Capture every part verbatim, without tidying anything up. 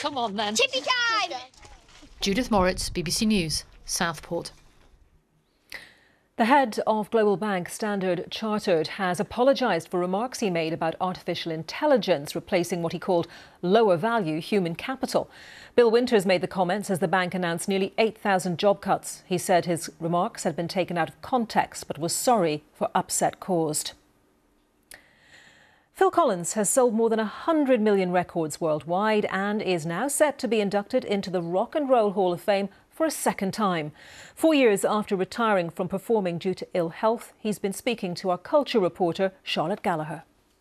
Come on, then. Tippy time! Judith Moritz, B B C News, Southport. The head of global bank Standard Chartered has apologised for remarks he made about artificial intelligence replacing what he called lower value human capital. Bill Winters made the comments as the bank announced nearly eight thousand job cuts. He said his remarks had been taken out of context but was sorry for upset caused. Phil Collins has sold more than one hundred million records worldwide and is now set to be inducted into the Rock and Roll Hall of Fame for a second time. Four years after retiring from performing due to ill health, he's been speaking to our culture reporter, Charlotte Gallagher.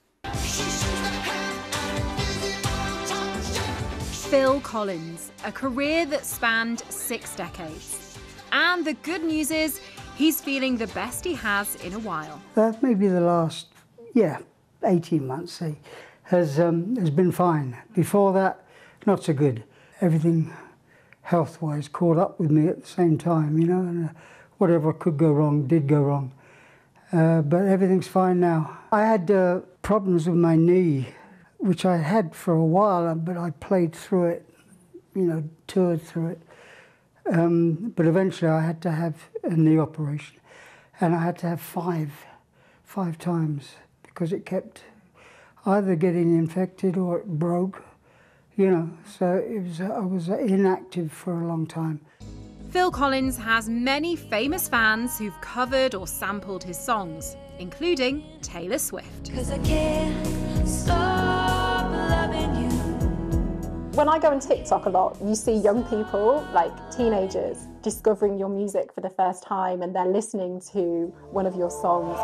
Phil Collins, a career that spanned six decades. And the good news is he's feeling the best he has in a while. That maybe the last, yeah, eighteen months, say, has, um, has been fine. Before that, not so good. Everything health-wise caught up with me at the same time, you know, and uh, whatever could go wrong did go wrong. Uh, but everything's fine now. I had uh, problems with my knee, which I had for a while, but I played through it, you know, toured through it. Um, but eventually I had to have a knee operation, and I had to have five, five times, because it kept either getting infected or it broke. You know, so it was, I was inactive for a long time. Phil Collins has many famous fans who've covered or sampled his songs, including Taylor Swift. 'Cause I can't stop loving you. When I go on TikTok a lot, you see young people, like teenagers, discovering your music for the first time, and they're listening to one of your songs.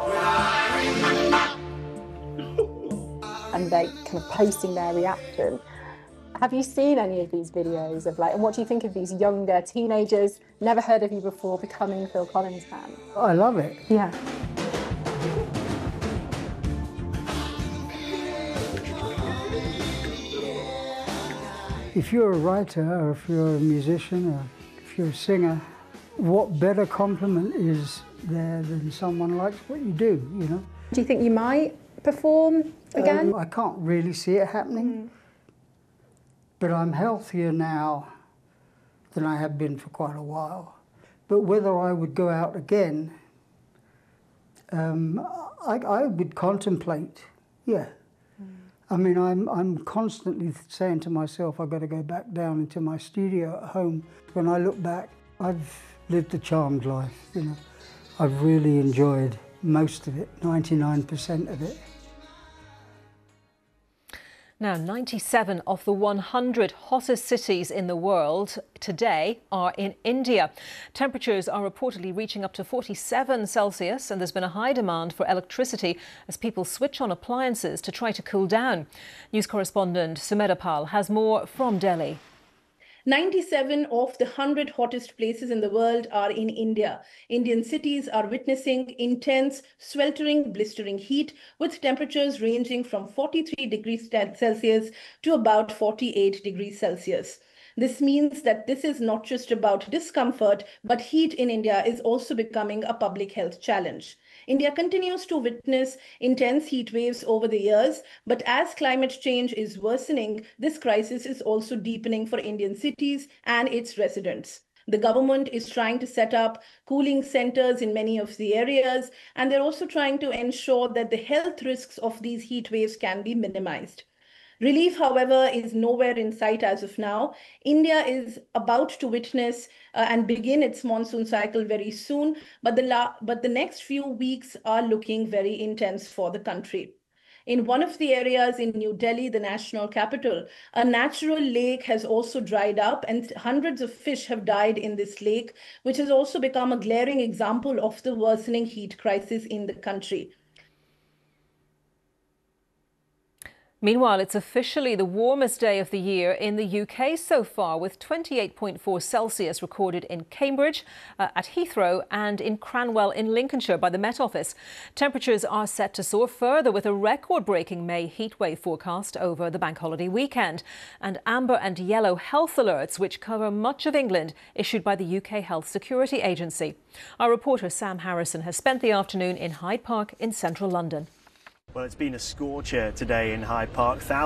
And they're kind of posting their reaction. Have you seen any of these videos of like, and what do you think of these younger teenagers, never heard of you before, becoming Phil Collins fans? I love it. Yeah. If you're a writer, or if you're a musician, or if you're a singer, what better compliment is there than someone likes what you do, you know? Do you think you might perform again? Um, I can't really see it happening. Mm. But I'm healthier now than I have been for quite a while. But whether I would go out again, um, I, I would contemplate, yeah. Mm. I mean, I'm, I'm constantly saying to myself, I've got to go back down into my studio at home. When I look back, I've lived a charmed life, you know. I've really enjoyed most of it, ninety-nine percent of it. Now, ninety-seven of the one hundred hottest cities in the world today are in India. Temperatures are reportedly reaching up to forty-seven Celsius, and there's been a high demand for electricity as people switch on appliances to try to cool down. News correspondent Sumedha Pal has more from Delhi. ninety-seven of the one hundred hottest places in the world are in India. Indian cities are witnessing intense, sweltering, blistering heat with temperatures ranging from forty-three degrees Celsius to about forty-eight degrees Celsius. This means that this is not just about discomfort, but heat in India is also becoming a public health challenge. India continues to witness intense heat waves over the years, but as climate change is worsening, this crisis is also deepening for Indian cities and its residents. The government is trying to set up cooling centers in many of the areas, and they're also trying to ensure that the health risks of these heat waves can be minimized. Relief, however, is nowhere in sight as of now. India is about to witness uh, and begin its monsoon cycle very soon, but the, la but the next few weeks are looking very intense for the country. In one of the areas in New Delhi, the national capital, a natural lake has also dried up and hundreds of fish have died in this lake, which has also become a glaring example of the worsening heat crisis in the country. Meanwhile, it's officially the warmest day of the year in the U K so far, with twenty-eight point four Celsius recorded in Cambridge, uh, at Heathrow and in Cranwell in Lincolnshire by the Met Office. Temperatures are set to soar further with a record-breaking May heatwave forecast over the bank holiday weekend. And amber and yellow health alerts, which cover much of England, issued by the U K Health Security Agency. Our reporter Sam Harrison has spent the afternoon in Hyde Park in central London. Well, it's been a scorcher today in Hyde Park.